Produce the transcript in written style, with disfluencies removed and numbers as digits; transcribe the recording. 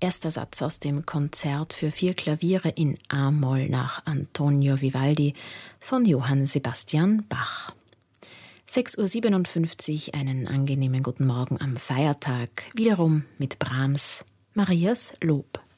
erster Satz aus dem Konzert für 4 Klaviere in A-Moll nach Antonio Vivaldi von Johann Sebastian Bach. 6:57 Uhr, einen angenehmen guten Morgen am Feiertag, wiederum mit Brahms, Marias Lob.